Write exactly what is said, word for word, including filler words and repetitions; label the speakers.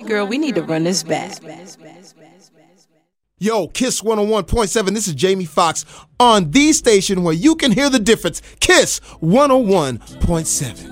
Speaker 1: Girl, we need to run this back.
Speaker 2: Yo, Kiss one oh one point seven, this is Jamie Foxx on the station where you can hear the difference. Kiss one oh one point seven.